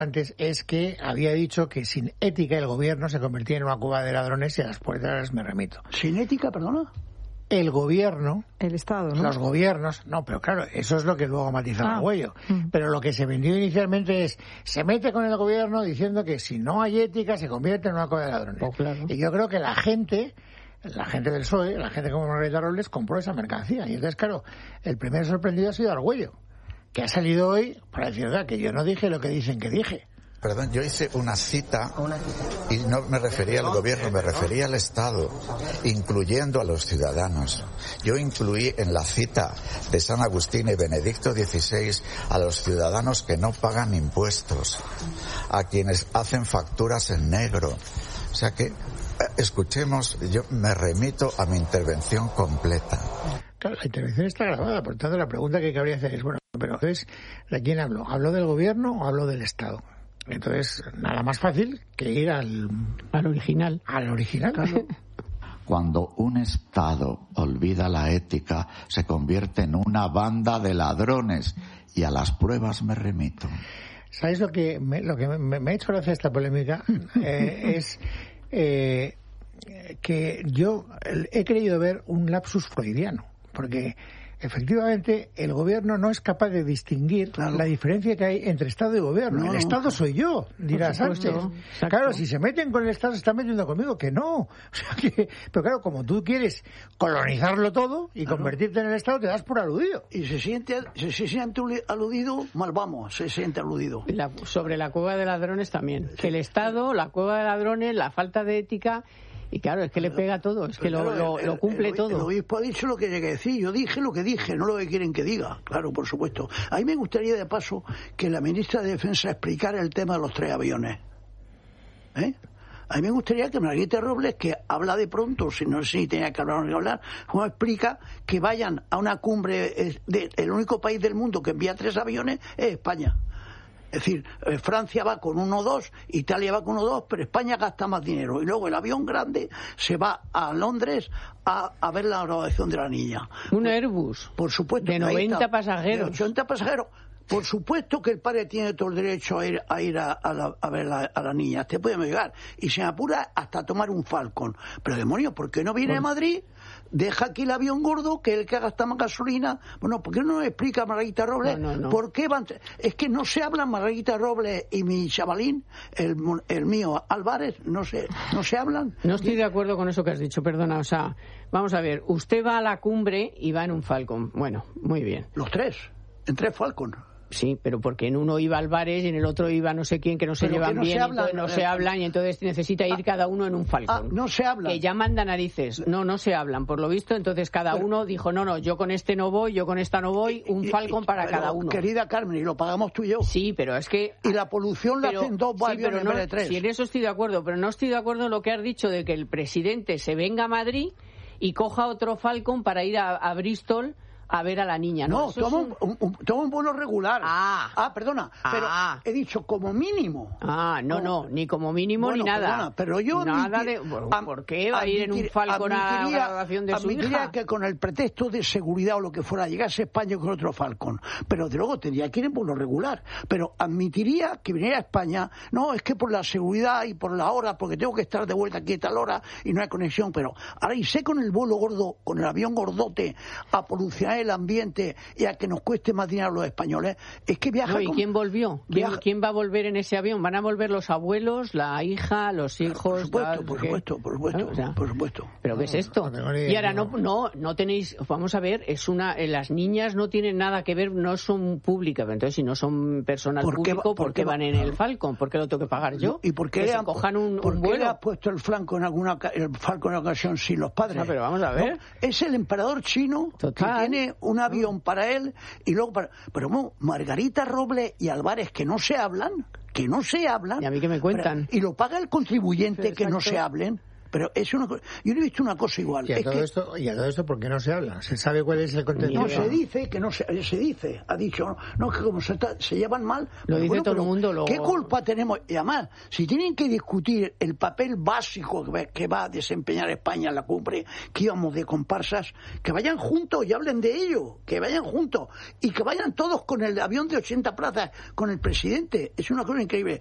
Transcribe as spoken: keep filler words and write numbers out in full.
antes es que había dicho que sin ética el gobierno se convertía en una cueva de ladrones y a las puertas me remito. ¿Sin ética, perdona? El gobierno... El Estado, ¿no? Los gobiernos... No, pero claro, eso es lo que luego matizó ah. Argüello. Mm. Pero lo que se vendió inicialmente es... Se mete con el gobierno diciendo que si no hay ética se convierte en una cueva de ladrones. Oh, claro. Y yo creo que la gente... La gente del P S O E, la gente como Margarita Robles, compró esa mercancía. Y entonces, claro, el primer sorprendido ha sido Argüello, que ha salido hoy para decir, ¿verdad?, que yo no dije lo que dicen que dije. Perdón, yo hice una cita y no me refería al gobierno, me refería al Estado, incluyendo a los ciudadanos. Yo incluí en la cita de San Agustín y Benedicto dieciséis a los ciudadanos que no pagan impuestos, a quienes hacen facturas en negro. O sea que, escuchemos, yo me remito a mi intervención completa. Claro, la intervención está grabada, por tanto la pregunta que cabría hacer es, bueno, pero entonces, ¿de quién habló? ¿Habló del gobierno o habló del Estado? Entonces, nada más fácil que ir al... Al original. Al original, claro. Cuando un Estado olvida la ética, se convierte en una banda de ladrones, y a las pruebas me remito. ¿Sabes lo que me, lo que me, me ha hecho gracia esta polémica? Eh, es eh, que yo he creído ver un lapsus freudiano, porque efectivamente el gobierno no es capaz de distinguir claro. la diferencia que hay entre Estado y gobierno. No, el Estado no. soy yo, dirá Sánchez. Claro, si se meten con el Estado se están metiendo conmigo, que no. O sea que, pero claro, como tú quieres colonizarlo todo y claro. convertirte en el Estado, te das por aludido. Y se siente, se, se siente aludido, mal vamos, se siente aludido. La, sobre la cueva de ladrones también. Que el Estado, la cueva de ladrones, la falta de ética... Y claro, es que le pega todo, es que lo, lo, lo cumple el, el, todo. El obispo ha dicho lo que llegué a decir, yo dije lo que dije, no lo que quieren que diga, claro, por supuesto. A mí me gustaría, de paso, que la ministra de Defensa explicara el tema de los tres aviones. ¿Eh? A mí me gustaría que Margarita Robles, que habla de pronto, si no sé si tenía que hablar o no hablar, como explica que vayan a una cumbre, de, el único país del mundo que envía tres aviones es España. Es decir, Francia va con uno o dos, Italia va con uno o dos, pero España gasta más dinero. Y luego el avión grande se va a Londres a, a ver la graduación de la niña. Un Airbus. Por supuesto. De noventa pasajeros. De ochenta pasajeros. Por supuesto que el padre tiene todo el derecho a ir a, ir a, a, la, a ver la, a la niña. Te podemos llegar. Y se apura hasta tomar un Falcon. Pero demonios, ¿por qué no viene bueno. a Madrid? Deja aquí el avión gordo, que es el que gasta más gasolina. Bueno, ¿por qué no nos explica Margarita Robles? No, no, no. ¿Por qué van? Es que no se hablan Margarita Robles y mi chavalín, el, el mío Álvarez, no se, no se hablan. No estoy de acuerdo con eso que has dicho, perdona. O sea, vamos a ver, usted va a la cumbre y va en un Falcon. Bueno, muy bien. Los tres, en tres Falcon. Sí, pero porque en uno iba Álvarez y en el otro iba no sé quién, que no se llevan no bien, se hablan, no eh, se hablan y entonces necesita ir ah, cada uno en un Falcon. Ah, no se hablan. Que ya manda narices. No, no se hablan, por lo visto. Entonces cada pero, uno dijo, no, no, yo con este no voy, yo con esta no voy, un Falcon para pero, cada uno. Querida Carmen, y lo pagamos tú y yo. Sí, pero es que... Y la polución la hacen dos sí, aviones en vez de tres. Sí, en eso estoy de acuerdo, pero no estoy de acuerdo en lo que has dicho de que el presidente se venga a Madrid y coja otro Falcon para ir a, a Bristol a ver a la niña. No, no toma un, un, un, toma un vuelo regular. Ah, ah perdona, pero ah. he dicho como mínimo. Ah, no, como, no, ni como mínimo bueno, ni nada. Perdona, pero yo nada admitir, de, ¿por qué va a ir en un Falcon a la graduación de su hija? Que con el pretexto de seguridad o lo que fuera llegase a España con otro Falcon, pero de luego tendría que ir en vuelo regular. Pero admitiría que viniera a España, no, es que por la seguridad y por la hora, porque tengo que estar de vuelta aquí a tal hora y no hay conexión, pero ahora irse con el vuelo gordo, con el avión gordote, a polucionar el ambiente y a que nos cueste más dinero a los españoles, es que viaja... No, ¿y con... quién volvió? ¿Quién, viaja... ¿Quién va a volver en ese avión? ¿Van a volver los abuelos, la hija, los hijos? Por supuesto, tal, por ¿qué? supuesto, por supuesto, o sea, por supuesto. ¿Pero qué es esto? No, y ahora no, no, no tenéis... Vamos a ver, es una... Las niñas no tienen nada que ver, no son públicas, entonces si no son personal ¿Por qué, público, ¿por qué van en el Falcon? ¿Por qué lo tengo que pagar yo? ¿Y por qué que le se han, cojan un, ¿por un qué vuelo? le has puesto el flanco en alguna el Falcon en ocasión sin los padres? No, pero vamos a ver. No, es el emperador chino Total. que tiene un avión para él y luego para... Pero no, Margarita Robles y Álvarez, que no se hablan, que no se hablan. ¿Y a mí qué me cuentan? Pero, y lo paga el contribuyente, que no se hablen. Pero es una cosa, yo no he visto una cosa igual. Y a, es todo que, esto, y a todo esto, ¿por qué no se habla? ¿Se sabe cuál es el contenido? No, se dice que no se, se dice, ha dicho, no, no que como se, se llevan mal. Lo dice bueno, todo el mundo. Lo... ¿Qué culpa tenemos? Y además, si tienen que discutir el papel básico que, que va a desempeñar España en la cumbre, que íbamos de comparsas, que vayan juntos y hablen de ello, que vayan juntos y que vayan todos con el avión de ochenta plazas con el presidente. Es una cosa increíble.